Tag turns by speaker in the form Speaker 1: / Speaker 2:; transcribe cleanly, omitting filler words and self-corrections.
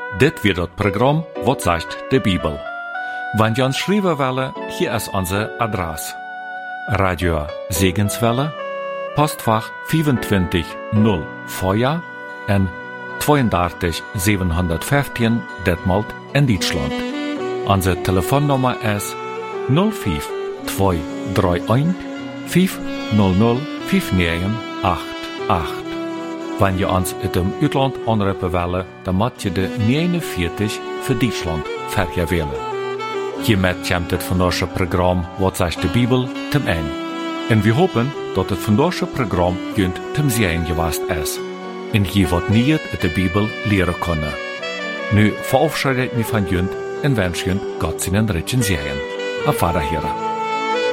Speaker 1: Dit wird das Programm «Was sagt die Bibel?». Wenn ihr uns schreiben wollt, hier ist unsere Adresse. Radio Segenswelle, Postfach 25 0 en 32 715 Detmold in Deutschland. Unsere Telefonnummer ist 05 231 500 5988. Wenn ihr uns in dem Utland anrufen wollt, dann macht ihr de 49 für Deutschland vergewählen. Hiermit kommt das vandaagse Programm «Wat sagt die Bibel?» zum Ende. Und wir hoffen, dass das vandaagse Programm junt zum Sehen gewesen ist. Und je wat nieuws uit de Bibel leren kunnen. Nu verabschieden wir von junt und wünschen Gott seinen Ritchen Sehen. Auf Wiederhören.